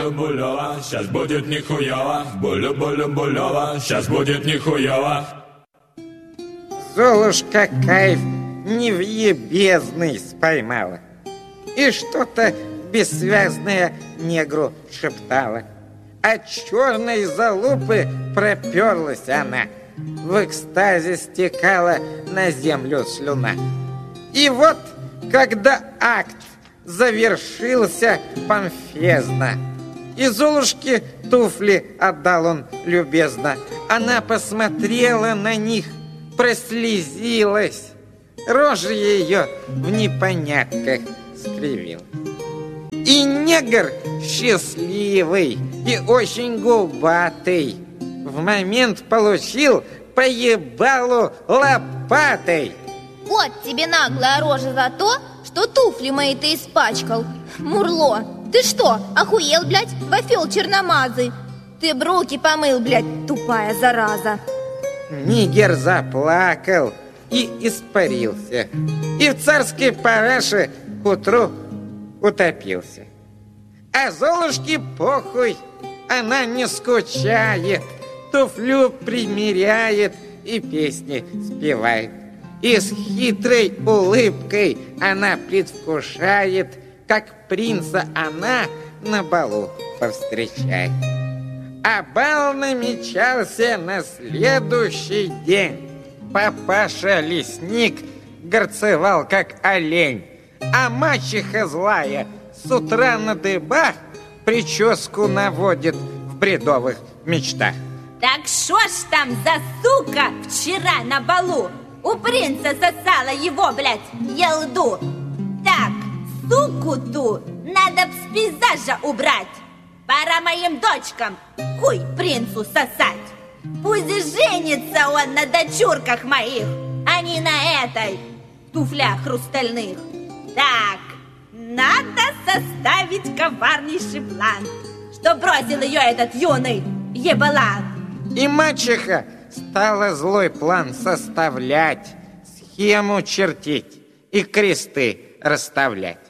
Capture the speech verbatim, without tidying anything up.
булю-булева, сейчас будет нихуево. Булю-булю-булева, сейчас будет нихуево. Золушка кайф невъебезный споймала и что-то бессвязное негру шептала. От черной залупы проперлась она, в экстазе стекала на землю слюна. И вот, когда акт завершился помпезно, и Золушке туфли отдал он любезно, она посмотрела на них, прослезилась, рожа ее в непонятках скривила. И негр счастливый и очень губатый в момент получил по ебалу лопатой. Вот тебе наглая рожа за то, что туфли мои ты испачкал. Мурло, ты что, охуел, блядь, вафел черномазый? Ты б руки помыл, блядь, тупая зараза. Нигер заплакал и испарился, и в царской параше к утру утопился. А Золушке похуй, она не скучает, туфлю примеряет и песни спевает. И с хитрой улыбкой она предвкушает, как принца она на балу повстречает. А бал намечался на следующий день. Папаша-лесник горцевал, как олень, а мачеха злая с утра на дыбах прическу наводит в бредовых мечтах. Так шо ж там за сука вчера на балу у принца сосала его, блядь, елду? Так, суку ту надо б с пейзажа убрать. Пора моим дочкам хуй принцу сосать. Пусть женится он на дочурках моих, а не на этой туфлях хрустальных. Так, надо составить коварнейший план, что бросил ее этот юный ебалан. И мачеха стала злой план составлять, схему чертить и кресты расставлять.